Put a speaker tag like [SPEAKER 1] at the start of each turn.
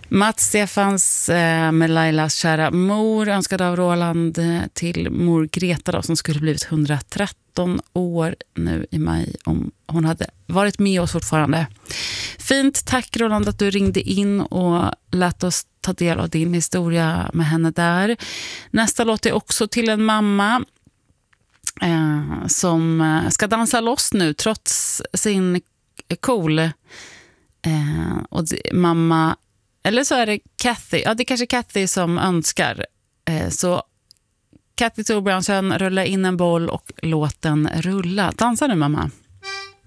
[SPEAKER 1] Mats Stefans med Lailas kära mor, önskad av Roland till mor Greta då, som skulle blivit 113 år nu i maj om hon hade varit med oss fortfarande. Fint, tack Roland att du ringde in och lät oss ta del av din historia med henne där. Nästa låt är också till en mamma som ska dansa loss nu trots sin cool och mamma. Eller så är det Kathy. Ja, det är kanske Kathy som önskar. Så Kathy Torbjörnsson, rulla in en boll och låt den rulla. Dansa nu, mamma.